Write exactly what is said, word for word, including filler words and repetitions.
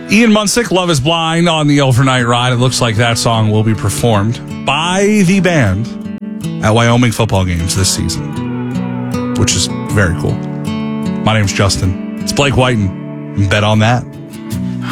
Ian Munsick, Love is Blind on the Overnight Ride. It looks like that song will be performed by the band at Wyoming football games this season, which is very cool. My name's Justin. It's Blake Whiten. Bet on that.